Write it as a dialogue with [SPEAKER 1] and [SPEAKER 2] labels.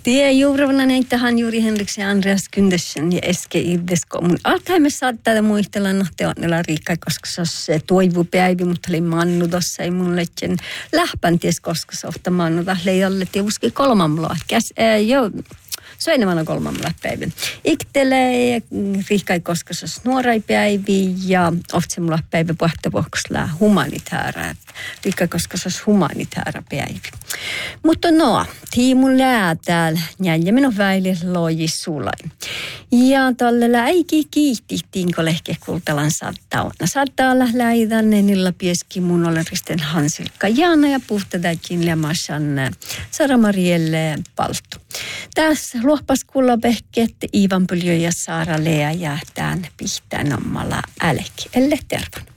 [SPEAKER 1] Tie juurevana näitähän juuri Henriks ja Andreas Kyndersen ja Eske Irdesko. Mun alkaimme saattaa muistella, no te on näillä Riikka, koska se toivupäivi, mutta oli mannu tossa, ei mun lehtsen lähpän ties, koska se ofta mannu tahle ei ole tietysti kolmamloa. Joo. Se on enemmän kolmannella päivän. Iktelee Riikkai koskasas nuoraipäivi ja oftsemulla päivä puhtavuoksella humanitaara. Riikkai koskasas humanitaara päivi. Mutta no, tiimun lää täällä ja minun väille loji sulai. Ja tällä äiki kiihtiin, kun lehke kultalan saattaa. Saattaa olla läidänne, niillä pieski mun olen Risten Hansilkka Jaana ja puhtadakin lämasan Sara Marielle Palttu. Tässä luohpaskulla pehket Ivan Pyljö ja Saara Lea ja tämän pihtään ommalla älki. Elle tervan.